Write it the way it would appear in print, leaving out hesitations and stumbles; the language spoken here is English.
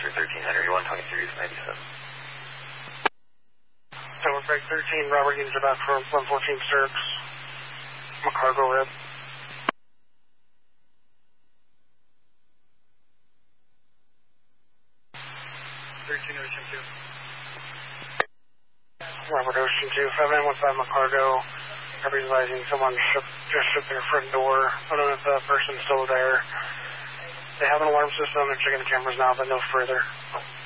Flight 1300, 123 is 97. Tower Flight 13, Robert units are back for 114 stirrups. McCargo, go ahead. Robert Ocean 2, 5915 McCargo. Everybody's advising someone just shut their front door. I don't know if the person's still there. They have an alarm system. They're checking the cameras now, but no further.